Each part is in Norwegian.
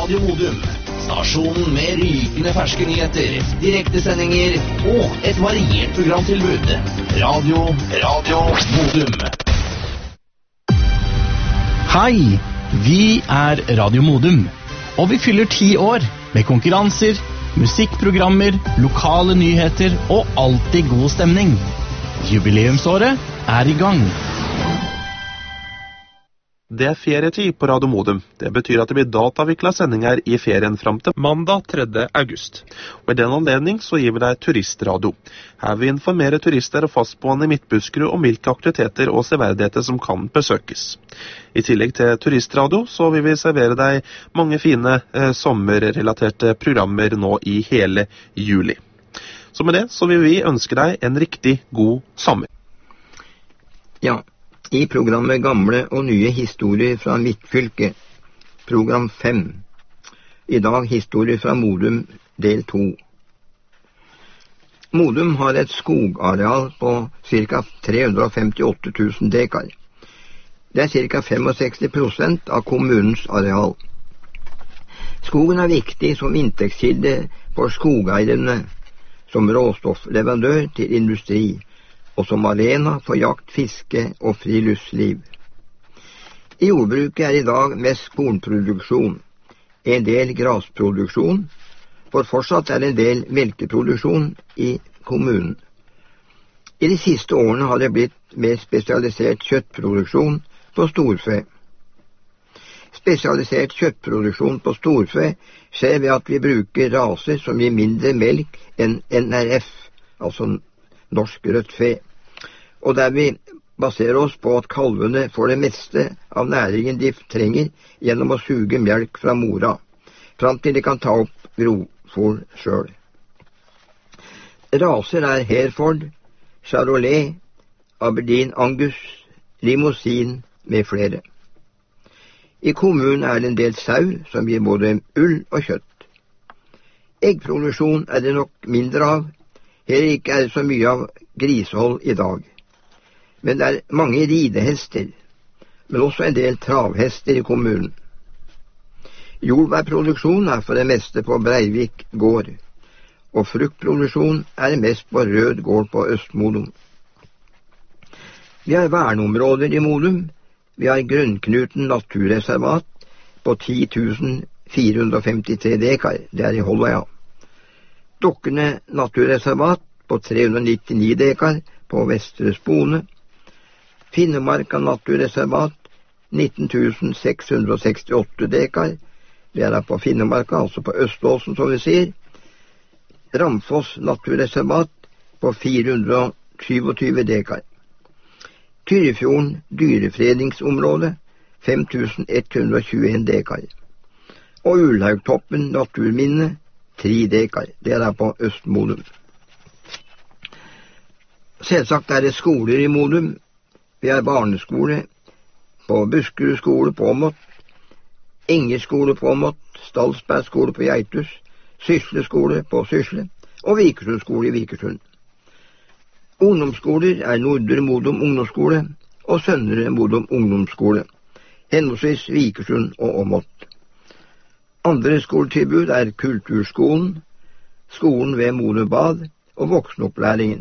Radio Modum. Stasjonen med rykende ferske nyheter, direktesendinger og et variert programtilbud. Radio Modum. Hei, vi er Radio Modum, og vi fyller 10 år med konkurranser, musikkprogrammer, lokale nyheter og alltid god stemning. Jubileumsåret er i gang. Det er ferietid på Radio Modum. Det betyr at det blir datavikla sendinger i ferien fram til mandag 3. august. Og i den anledning så gir vi deg turistradio. Her vil vi informere turister og fastboende i Midtbuskerud om hvilke aktiviteter og severdigheter som kan besøkes. I tillegg til turistradio så vil vi servere deg mange fine sommerrelaterte programmer nå i hele juli. Så med det så vil vi ønske deg en riktig god sommer. Ja. I programmet Gamle og nye historier fra Midtfylket, program 5. I dag historier fra Modum, del 2. Modum har et skogareal på ca. 358 000 dekar. Det er ca. 65% av kommunens areal. Skogen er viktig som inntektskilde for skogeierne, som råstoffleverandør til industri, og som arena for jakt, fiske og friluftsliv. I jordbruket er i dag mest kornproduksjon, en del grasproduksjon, for fortsatt er en del melkeproduksjon i kommunen. I de siste årene har det blitt mer spesialisert kjøttproduksjon på storfe. Spesialisert kjøttproduksjon på storfe skjer ved at vi bruker raser som gir mindre melk enn NRF, altså norsk rødt fe, og der vi baserer oss på at kalvene får det meste av næringen de trenger gjennom å suge melk fra mora, fram til de kan ta opp grovfôr selv. Raser er Hereford, Charolais, Aberdeen Angus, Limousin med flere. I kommunen er det en del sau som gir både ull og kjøtt. Eggproduksjon er det nok mindre av. Heller ikke er det så mye av grisehold i dag. Men det er mange ridehester, men også en del travhester i kommunen. Jordbærproduksjon er for det meste på Breivik gård, og fruktproduksjon er mest på Rød gård på Østmodum. Vi har verneområder i Modum. Vi har Grønnknuten naturreservat på 10 453 dekar, det er i Holløya. Dokkene naturreservat på 399 dekar på Vestre Spone. Finnemarka naturreservat 19 668 dekar, det er på Finnemarka, altså på Øståsen som vi sier. Ramfoss naturreservat på 427 dekar. Tyrifjorden dyrefredningsområde 5121 dekar. Og Ulhaugtoppen naturminne 3 dekar, det er på Østmodum. Selvsagt er det skoler i Modum. Vi har barneskole på Buskerud skole på Åmot, Engeskole på Åmot, Stalsberg skole på Geitus, Sysle skole på Sysle og Vikersund skole i Vikersund. Ungdomsskoler er Nordre Modum ungdomsskole og Søndre Modum ungdomsskole, henholdsvis Vikersund og Åmot. Andre skoletilbud er Kulturskolen, skolen ved Modum Bad og voksenopplæringen.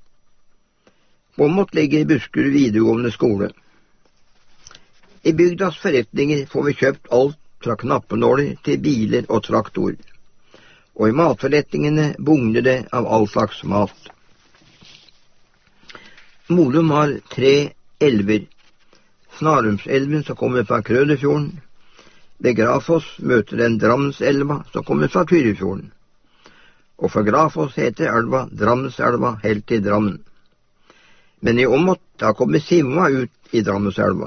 Åmot ligger i Buskerud videregående skole. I bygdas forretninger får vi kjøpt alt fra knappenåler til biler og traktor. Og i matforretningene bugner det av all slags mat. Modum har 3 elver. Snarumselven som kommer fra Krøderfjorden. Ved Grafoss møter den Drammenselva som kommer fra Tyrifjorden. Og for Grafoss heter elva Drammenselva helt til Drammen. Men i Åmot da kommer Simma ut i Drammenselva.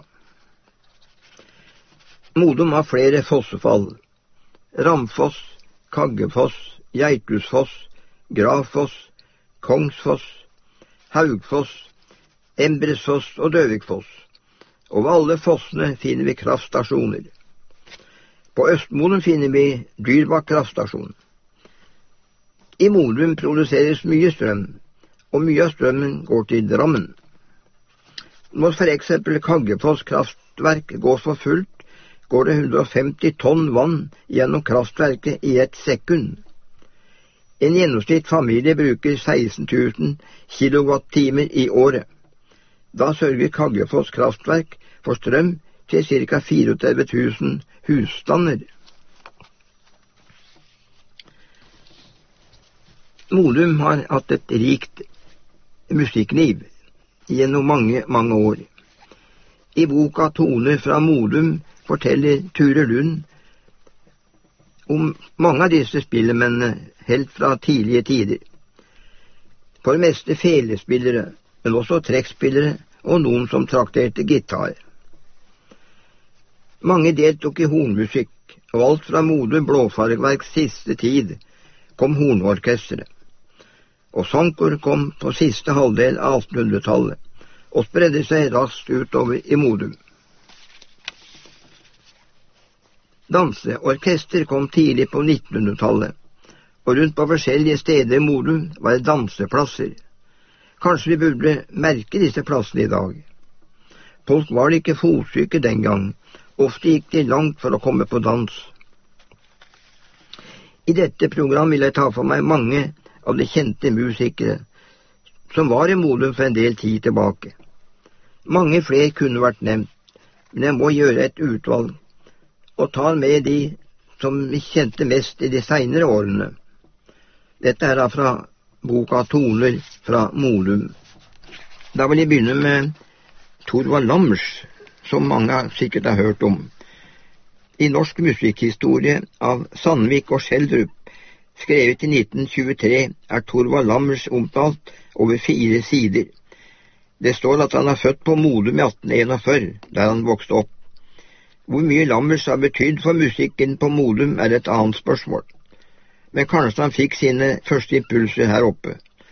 Modum har flere fossefall. Ramfoss, Kaggefoss, Geitusfoss, Grafoss, Kongsfoss, Haugfoss, Embresfoss og Døvikfoss. Over alle fossene finner vi kraftstasjoner. På Østmodum finner vi Dyrbakk kraftstasjon. I Modum produseres mye strøm, og mye av strømmen går til Drammen. Når for eksempel Kaggefoss kraftverk går for fullt, går det 150 tonn vann gjennom kraftverket i et sekund. En gjennomsnitt familie bruker 16 000 kilowattimer i året. Da sørger Kaggefoss kraftverk for strøm til ca. 34 000 husstander. Modum har hatt et rikt musikkliv gjennom mange, mange år. I boka Toner fra Modum forteller Ture Lund om mange av disse spillemennene helt fra tidlige tider. For det meste felespillere, men også trekkspillere og noen som trakterte gitar. Mange deltok i hornmusikk, og alt fra Modum Blåfargverks siste tid kom hornorkestret. Og sankor kom på siste halvdel av 1800-tallet, og spredde seg raskt utover i Modum. Danseorkester kom tidlig på 1900-tallet, og rundt på forskjellige steder i Modum var det danseplasser. Kanskje vi burde merke disse plassene i dag. Folk var ikke fotsyke den gang, ofte gikk de langt for å komme på dans. I dette program vil jeg ta for meg mange av de kjente musikere som var i Modum for en del tid tilbake. Mange flere kunne vært nevnt, men jeg må gjøre et utvalg og ta med de som vi kjente mest i de senere årene. Dette er da fra boka Toner fra Modum. Da vil jeg begynne med Thorvald Lammers, som mange sikkert har hørt om. I Norsk musikkhistorie av Sandvik og Schjelderup, skrevet i 1923, er Thorvald Lammers omtalt over 4 sider. Det står at han er født på Modum i 1841, der han vokste opp. Hvor mye Lammers har betydd for musikken på Modum er et annet spørsmål. Men kanskje han fikk sine første impulser her oppe.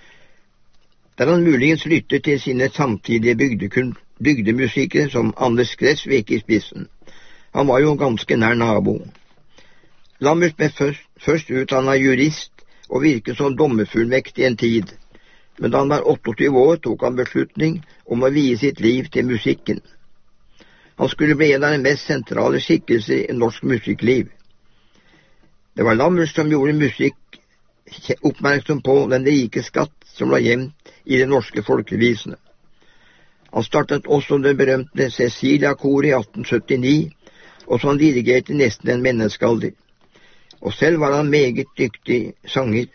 Der han muligens lyttet til sine samtidige bygdemusikere som Anders Gressvik i spissen. Han var jo ganske nær nabo. Lammers ble først utdannet jurist og virket som dommerfullmektig en tid. Men da han var 28 år, tok han beslutning om å vie sitt liv til musikken. Han skulle bli en av de mest sentrale skikkelser i norsk musikkliv. Det var Lammers som gjorde musikk oppmerksom på den rike skatt som lå gjemt i de norske folkevisene. Han startet også det berømte Cecilia-koret i 1879, og som han dirigerte nesten en menneskealder. Og selv var han meget dyktig sanger.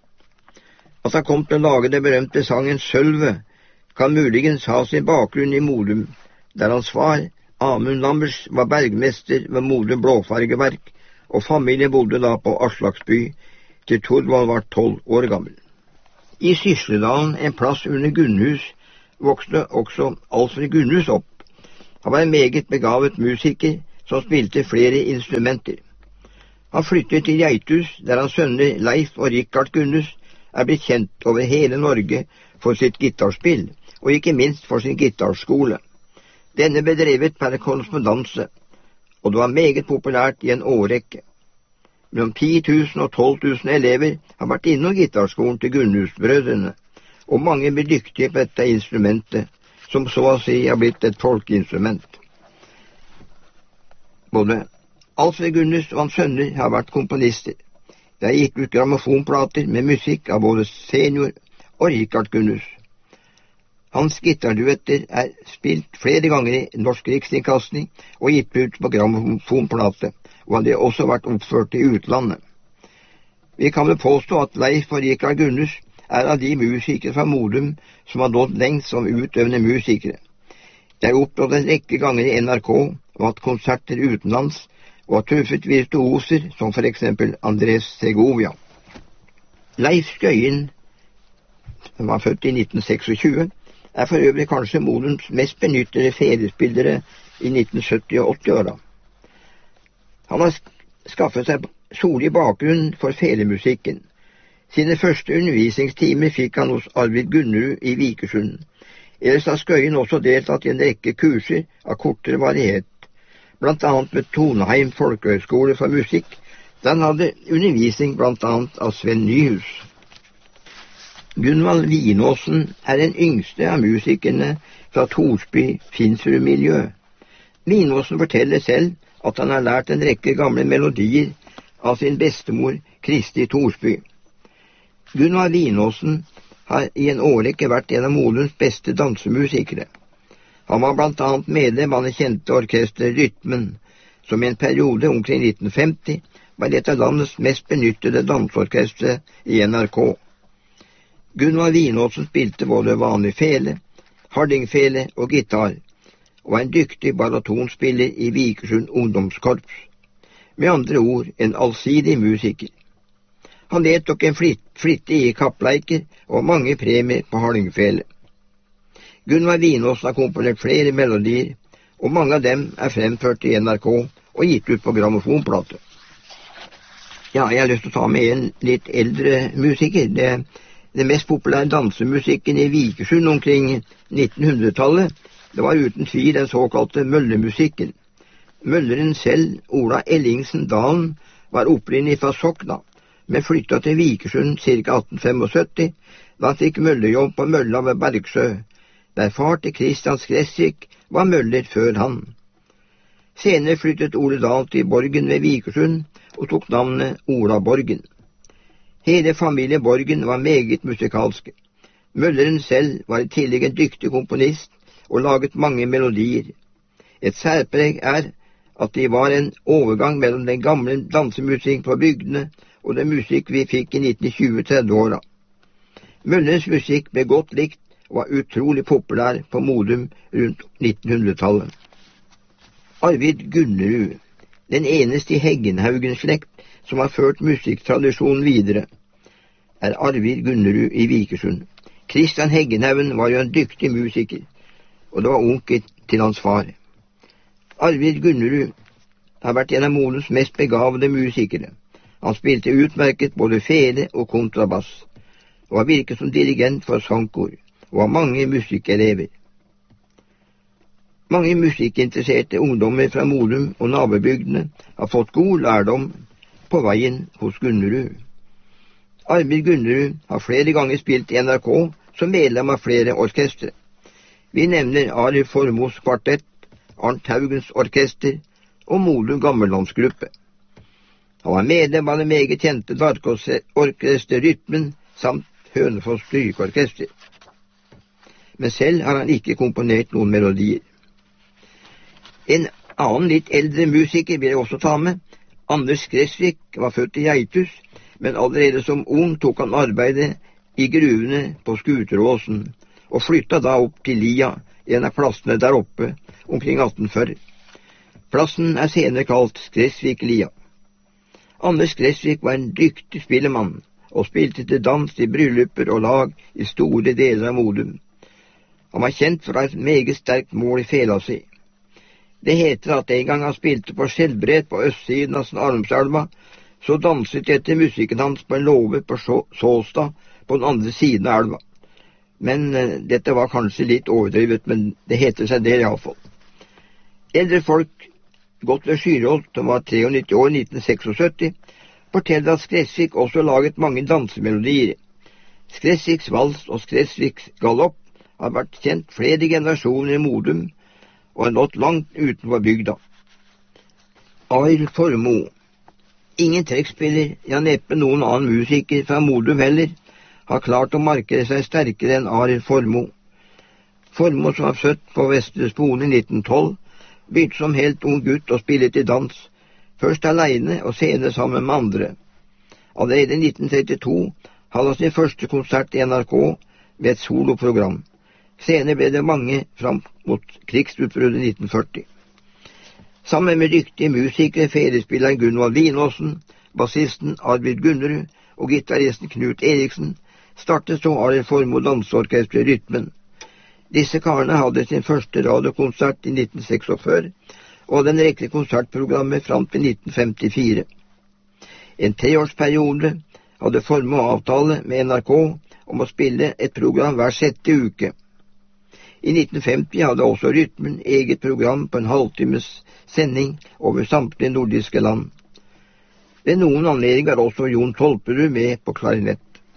At han kom til å lage det berømte sangen Sølve, kan muligens ha sin bakgrunn i Modum, der hans far, Amund Lammers, var bergmester ved Modum Blåfargeverk, og familien bodde da på Aslaksby, til Thorvald var 12 år gammel. I Sysledalen, en plass under Gunnhus, vokste også Alfred Gunnhus opp. Han var en meget begavet musiker som spilte flere instrumenter. Han flyttet til Geithus, der hans sønner Leif og Rikard Gunnhus er blitt kjent over hele Norge for sitt gitarspill, og ikke minst for sin gitarskole. Denne ble drevet per korrespondanse, og det var meget populært i en årrekke. Mellom 10 000 og 12 000 elever har vært innom gitarskolen til Gunnhusbrødrene, og mange blir dyktige på dette instrumentet, som så å si har blitt et folkeinstrument. Både Alfred Gunnhus og hans sønner har vært komponister. Det er gitt ut grammofonplater med musikk av både senior og Rikard Gunnhus. Hans gitarduetter er spilt flere ganger i Norsk Rikskringkasting og gitt ut på grammofonplate, og hadde også vært oppført i utlandet. Vi kan vel påstå at Leif og Rikard Gunnhus er av de musikere fra Modum som har nådd lengst som utøvende musikere. De har opptrådt en rekke ganger i NRK og hatt konserter utenlands, og har truffet virtuoser som for eksempel Andres Segovia. Leif Skøyen, som var født i 1926, er for øvrig kanskje Modums mest benyttede felespillere i 1970- og 80-åra. Han har skaffet seg solig bakgrunn for felemusikken. Sine første undervisningstimer fikk han hos Arvid Gunnerud i Vikersund. Ellers har Skøyen også deltatt i en rekke kurser av kortere varighet, blant annet ved Toneheim Folkehøgskole for musikk, der han hadde undervisning blant annet av Sven Nyhus. Gunvald Vinåsen er den yngste av musikerne fra Torsby Finsrud-miljø. Vinåsen forteller selv at han har lært en rekke gamle melodier av sin bestemor Kristi Thorsby. Gunvald Vinåsen har i en årrekke vært en av Modums beste dansemusikere. Han var blant annet medlem av det kjente orkesteret Rytmen, som i en periode omkring 1950 var et av landets mest benyttede danseorkestre i NRK. Gunvald Vinåsen spilte både vanlig fele, hardingfele og gitar, og var en dyktig baratonspiller i Vikersund ungdomskorps. Med andre ord en allsidig musiker. Han deltok en flittig i kappleiker og mange premier på hardingfele. Gunvald Vinåsen har komponert flere melodier, og mange av dem er fremført i NRK og gitt ut på grammofonplate. Ja, jeg har lyst til å ta med en litt eldre musiker. Det mest populære dansemusikken i Vikersund omkring 1900-tallet, det var uten tvil den såkalte møllemusikken. Mølleren selv, Ola Ellingsen Dalen, var opprinnelig fra Sokna, men flyttet til Vikersund ca. 1875, da han fikk møllejobb på mølla ved Bergsjø, der far til Kristian Skresvik var møller før han. Senere flyttet Ole Dahl til Borgen ved Vikersund og tok navnet Ola Borgen. Hele familien Borgen var meget musikalske. Mølleren selv var i tillegg en dyktig komponist og laget mange melodier. Et særpreg er at de var en overgang mellom den gamle dansemusikk på bygdene og den musikk vi fikk i 1920-30-åra. Møllerens musikk ble godt likt og var utrolig populær på Modum rundt 1900-tallet. Arvid Gunnerud, den eneste i Heggenhaugen-slekt som har ført musikktradisjonen videre, er Arvid Gunnerud i Vikersund. Kristian Heggenhaugen var jo en dyktig musiker, og det var onkel til hans far. Arvid Gunnerud har vært en av Modums mest begavede musikere. Han spilte utmerket både fele og kontrabass, og har virket som dirigent for sangkor, og har mange musikkelever. Mange musikkinteresserte ungdommer fra Modum og nabobygdene har fått god lærdom på veien hos Gunnerud. Arvid Gunnerud har flere ganger spilt i NRK som medlem av flere orkestre. Vi nevner Arild Formos kvartett, Arnt Haugens orkester og Modum Gammellandsgruppe. Han var medlem av det meget kjente darkorkester Rytmen samt Hønefoss strykeorkester. Men selv har han ikke komponert noen melodier. En annen litt eldre musiker vil jeg også ta med. Anders Skresvik var født i Geithus, men allerede som ung tok han arbeidet i gruvene på Skuteråsen, og flyttet da opp til Lia, en av plassene der oppe, omkring 1840. Plassen er senere kalt Skresvik-Lia. Anders Skresvik var en dyktig spillemann, og spilte til dans i brylluper og lag i store deler av Modum. Han var kjent for et meget sterkt mål i fela si. Det heter at en gang han spilte på Skjelbred på østsiden av Arnumselva, så danset etter musikken hans på en låve på Såstad på den andre siden av elva. Men dette var kanskje litt overdrevet, men det heter seg det i alle fall. Eldre folk, Gottlieb Skyrholt, som var 93 år i 1976, forteller at Skresvik også laget mange dansemelodier. Skresviks vals og Skresviks galopp har vært kjent flere generasjoner i Modum, og har nådd langt utenfor bygda. Arild Formoe. Ingen trekkspiller, ja neppe noen annen musiker fra Modum heller, har klart å markere seg sterkere enn Arild Formoe. Formoe, som var født på Vestre Spone i 1912, begynte som helt ung gutt å spille til dans, først alene og senere sammen med andre. Allerede i 1932 hadde han sin første konsert i NRK ved et soloprogram. Senere ble det mange fram mot krigsutbruddet i 1940. Sammen med dyktige musikere, felespilleren Gunvald Vinåsen, bassisten Arvid Gunnerud og gitaristen Knut Eriksen, startet så Arild Formoe danseorkestret Rytmen. Disse karene hadde sin første radiokonsert i 1946, og hadde en rekke konsertprogrammer fram til 1954. En 3-årsperiode hadde Formoe avtale med NRK om å spille et program hver 6. uke. I 1950 hadde også Rytmen eget program på en halvtimes sending over samtlige nordiske land. Ved noen anledninger er også Jon Tolperud med på klarinett.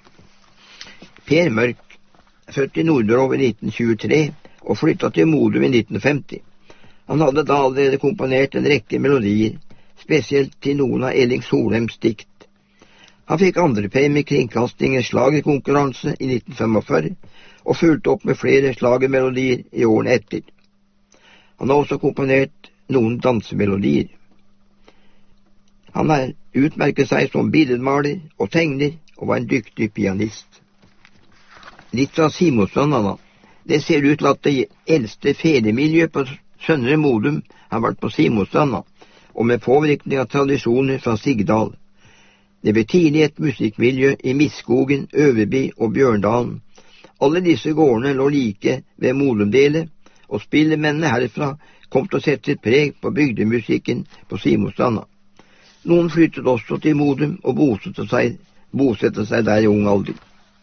Per Mørk, født i Nordrov i 1923 og flyttet til Modum i 1950. Han hadde da allerede komponert en rekke melodier, spesielt til noen av Elling Solheims dikt. Han fikk andrepremie i Kringkastingens slagerkonkurranse i 1945, og fulgte opp med flere slagermelodier i årene etter. Han har også komponert noen dansemelodier. Han har utmerket seg som billedmaler og tegner, og var en dyktig pianist. Litt fra Simonsstranda. Det ser ut til at det eldste feriemiljøet på Søndre Modum har vært på Simonsstranda, og med påvirkning av tradisjoner fra Sigdal. Det ble tidlig et musikkmiljø i Midtskogen, Øverby og Bjørndalen. Alle disse gårdene lå like ved Modumdelet, og spillemennene herfra kom til å sette sitt preg på bygdemusikken på Simonsstranda. Noen flyttet også til Modum og bosatte seg der i ung alder.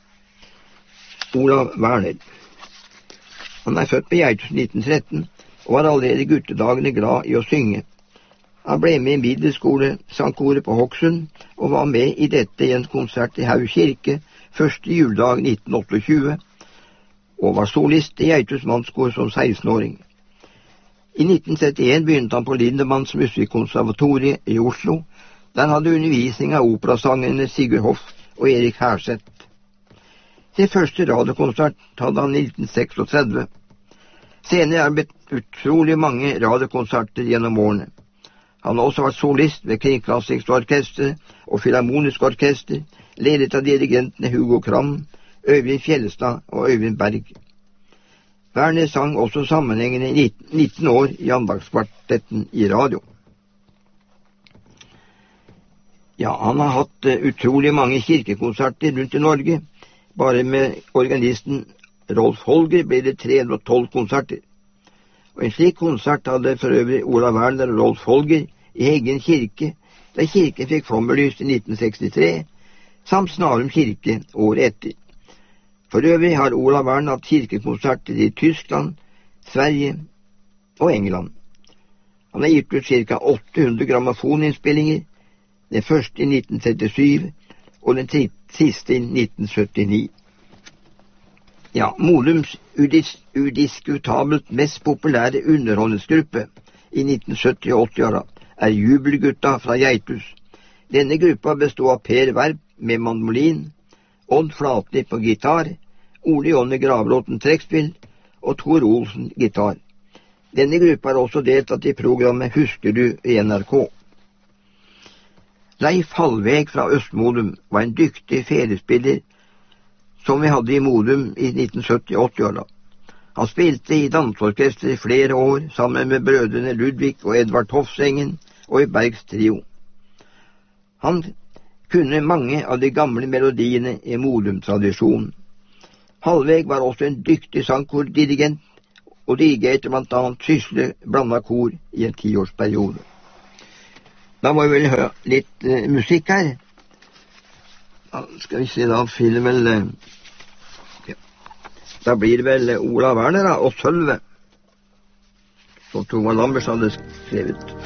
Olav Werner. Han er født på Geithus 1913, og var allerede i guttedagene glad i å synge. Han ble med i middelskolesangkoret på Hokksund, og var med i dette i en konsert i Haug kirke første juledag 1928, og var solist i Geithus mannskor som 16-åring. I 1971 begynte han på Lindemanns musikkonservatorie i Oslo, der han hadde undervisning av operasangerne Sigurd Hoff og Erik Herseth. Sin første radiokonsert hadde han i 1936. Senere har det blitt utrolig mange radiokonserter gjennom årene. Han har også vært solist ved Kringkastingsorkester og Filharmonisk orkester, ledet av dirigentene Hugo Kram, Øyvind Fjellstad og Øyvind Berg. Werner sang også sammenhengende i 19 år i andagskvartetten i radio. Ja, han har hatt utrolig mange kirkekonserter rundt i Norge. Bare med organisten Rolf Holger ble det 312 konserter. Og en slik konsert hadde for øvrig Olav Werner og Rolf Holger i Heggen kirke, da kirken fikk flombelys i 1963, samt Snarum kirke året etter. For øvrig har Olav Werner hatt kirkekonserter i Tyskland, Sverige og England. Han har gitt ut ca. 800 grammofoninnspillinger, den første i 1937 og den siste i 1979. Ja, Modums udiskutabelt mest populære underholdningsgruppe i 1970- og 80-åra er Jubelgutta fra Geithus. Denne gruppa bestod av Per Werp med mandolin, Odd Flatli på gitar, Ole Jonny Gravlåten trekkspill og Tor Olsen gitar. Denne gruppa har også deltatt i programmet Husker du i NRK. Leif Hallveg fra Østmodum var en dyktig feriespiller som vi hadde i Modum i 1970- og 80-åra. Han spilte i danseorkester i flere år sammen med brødrene Ludvig og Edvard Hofsengen og i Bergs trio. Han kunne mange av de gamle melodiene i Modum-tradisjonen. Hallveg var også en dyktig sangkordirigent og dirigerte blant annet Sysle blanda kor i en 10-årsperiode. Da må vi vel høre litt musikk her. Da skal vi se, da finner vel ja. Da blir det vel Olav Werner og Sølve, som Tove Lambers hadde skrevet.